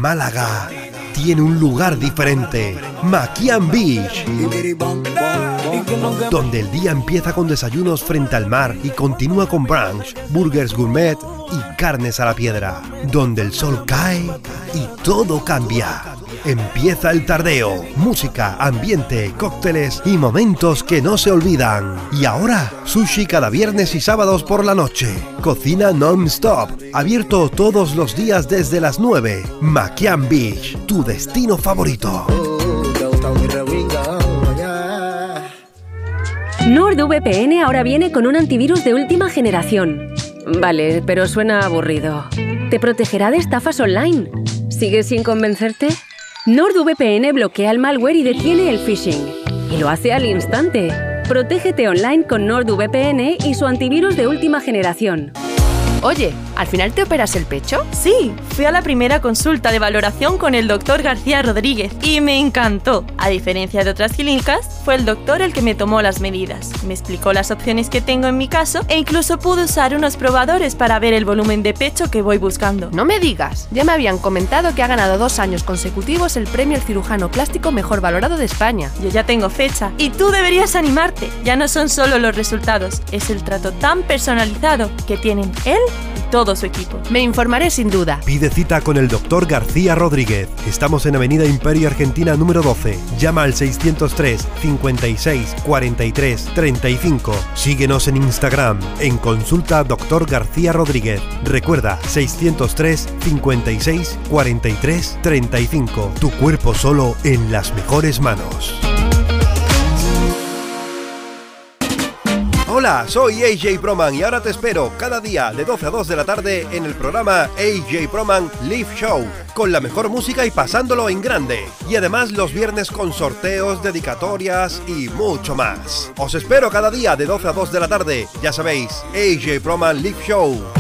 Málaga tiene un lugar diferente, Makian Beach, donde el día empieza con desayunos frente al mar y continúa con brunch, burgers gourmet y carnes a la piedra, donde el sol cae y todo cambia. Empieza el tardeo, música, ambiente, cócteles y momentos que no se olvidan. Y ahora, sushi cada viernes y sábados por la noche. Cocina non-stop, abierto todos los días desde las 9. Makian Beach, tu destino favorito. NordVPN ahora viene con un antivirus de última generación. Vale, pero suena aburrido. ¿Te protegerá de estafas online? ¿Sigues sin convencerte? NordVPN bloquea el malware y detiene el phishing. Y lo hace al instante. Protégete online con NordVPN y su antivirus de última generación. Oye, ¿al final te operas el pecho? Sí, fui a la primera consulta de valoración con el doctor García Rodríguez y me encantó. A diferencia de otras clínicas, fue el doctor el que me tomó las medidas. Me explicó las opciones que tengo en mi caso e incluso pude usar unos probadores para ver el volumen de pecho que voy buscando. No me digas, ya me habían comentado que ha ganado 2 años consecutivos el premio al cirujano plástico mejor valorado de España. Yo ya tengo fecha y tú deberías animarte. Ya no son solo los resultados, es el trato tan personalizado que tienen él y todo su equipo. Me informaré sin duda. Pide cita con el Dr. García Rodríguez. Estamos en Avenida Imperio Argentina número 12. Llama al 603 56 43 35. Síguenos en Instagram en Consulta Dr. García Rodríguez. Recuerda, 603 56 43 35. Tu cuerpo solo en las mejores manos. Hola, soy AJ Proman y ahora te espero cada día de 12 a 2 de la tarde en el programa AJ Proman Live Show, con la mejor música y pasándolo en grande. Y además los viernes con sorteos, dedicatorias y mucho más. Os espero cada día de 12 a 2 de la tarde. Ya sabéis, AJ Proman Live Show.